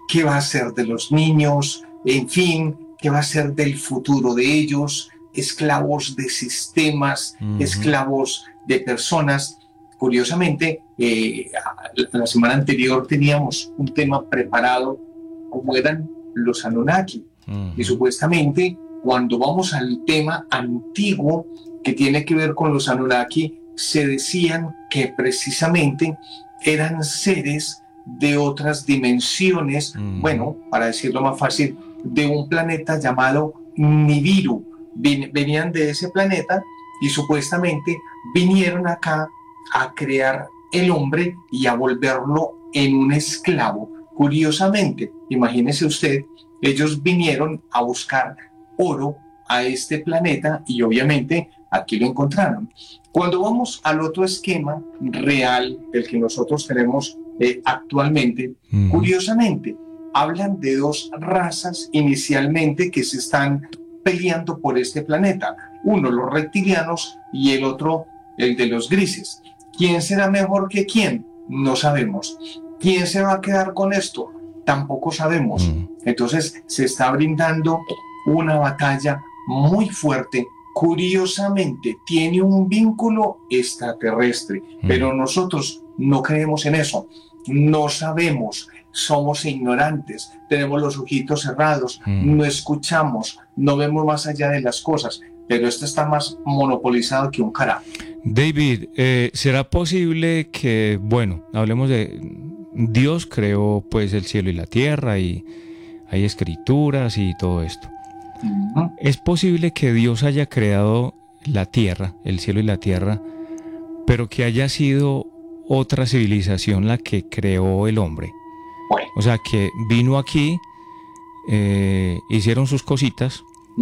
qué va a ser de los niños, en fin, qué va a ser del futuro de ellos, esclavos de sistemas, esclavos de personas. Curiosamente, la semana anterior teníamos un tema preparado como eran los Anunnaki. Y supuestamente, cuando vamos al tema antiguo que tiene que ver con los Anunnaki, se decían que precisamente eran seres de otras dimensiones, bueno, para decirlo más fácil, de un planeta llamado Nibiru. Venían de ese planeta y supuestamente vinieron acá a crear el hombre y a volverlo en un esclavo. Curiosamente, imagínese usted, ellos vinieron a buscar oro a este planeta y obviamente aquí lo encontraron. Cuando vamos al otro esquema real del que nosotros tenemos actualmente, curiosamente, hablan de dos razas inicialmente que se están peleando por este planeta. Uno, los reptilianos, y el otro, el de los grises. ¿Quién será mejor que quién? No sabemos. ¿Quién se va a quedar con esto? Tampoco sabemos. Entonces se está brindando una batalla muy fuerte. Curiosamente, tiene un vínculo extraterrestre, pero nosotros no creemos en eso. No sabemos, somos ignorantes, tenemos los ojitos cerrados, no escuchamos, no vemos más allá de las cosas, pero esto está más monopolizado que un carajo. David, ¿será posible que, bueno, hablemos de Dios creó pues el cielo y la tierra y hay escrituras y todo esto? ¿Es posible que Dios haya creado la tierra, el cielo y la tierra, pero que haya sido otra civilización la que creó el hombre? O sea, que vino aquí, hicieron sus cositas,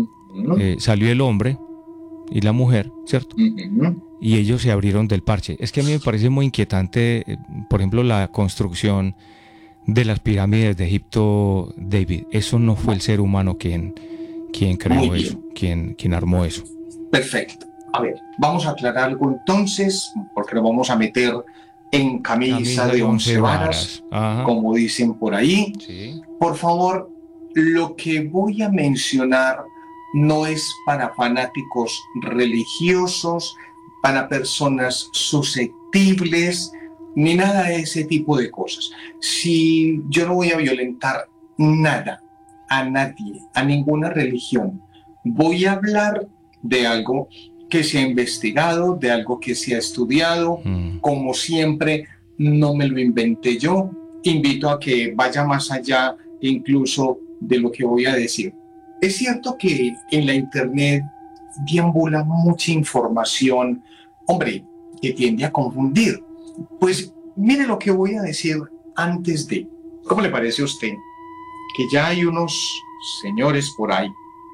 salió el hombre y la mujer, ¿cierto? Y ellos se abrieron del parche. Es que a mí me parece muy inquietante, por ejemplo, la construcción de las pirámides de Egipto, David. Eso no fue el ser humano quien creó eso, quien armó eso. Perfecto. A ver, vamos a aclarar algo entonces, porque nos vamos a meter en camisa de 11 varas, como dicen por ahí. Sí. Por favor, lo que voy a mencionar no es para fanáticos religiosos, para personas susceptibles, ni nada de ese tipo de cosas. Si yo no voy a violentar nada, a nadie, a ninguna religión, voy a hablar de algo que se ha investigado, de algo que se ha estudiado. Como siempre, no me lo inventé yo. Invito a que vaya más allá incluso de lo que voy a decir. Es cierto que en la internet deambula mucha información, hombre, que tiende a confundir. Pues mire lo que voy a decir antes de. ¿Cómo le parece a usted que ya hay unos señores por ahí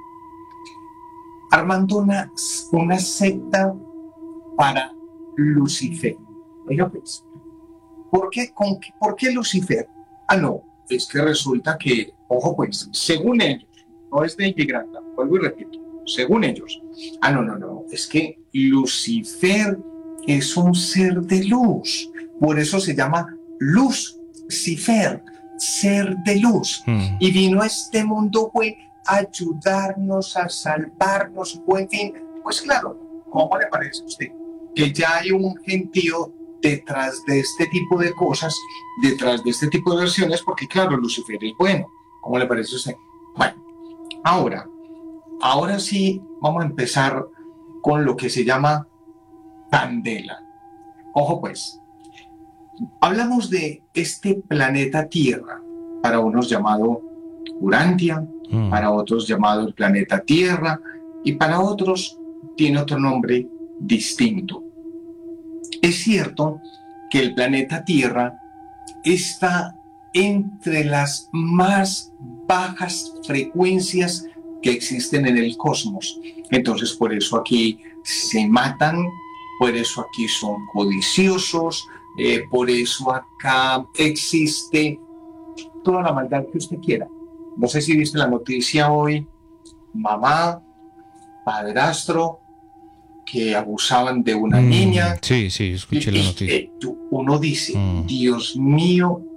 armando una secta para Lucifer? Oiga pues, ¿por qué Lucifer? Ah, no, es que resulta que, ojo pues, según ellos, no es de Granda, vuelvo y repito, según ellos, no, es que Lucifer es un ser de luz, por eso se llama Lucifer, ser de luz, y vino a este mundo, fue a ayudarnos, a salvarnos, en fin. Pues claro, ¿cómo le parece a usted que ya hay un gentío detrás de este tipo de cosas, detrás de este tipo de versiones? Porque claro, Lucifer es bueno. ¿Cómo le parece a usted? Bueno, ahora sí vamos a empezar con lo que se llama candela. Ojo pues, hablamos de este planeta Tierra, para unos llamado Urantia, para otros llamado el planeta Tierra, y para otros tiene otro nombre distinto. Es cierto que el planeta Tierra está entre las más bajas frecuencias que existen en el cosmos. Entonces, por eso aquí se matan, por eso aquí son codiciosos, por eso acá existe toda la maldad que usted quiera. No sé si viste la noticia hoy, mamá, padrastro, que abusaban de una niña. Sí, escuché la noticia. Uno dice, Dios mío,